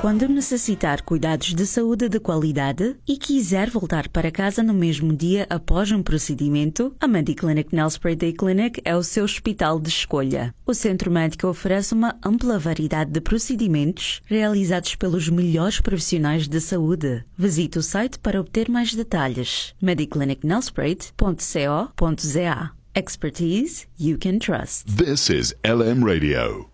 Quando necessitar cuidados de saúde de qualidade e quiser voltar para casa no mesmo dia após um procedimento, a Mediclinic Nelspruit Day Clinic é o seu hospital de escolha. O centro médico oferece uma ampla variedade de procedimentos realizados pelos melhores profissionais de saúde. Visite o site para obter mais detalhes. mediclinicnelspruit.co.za. Expertise you can trust. This is LM Radio.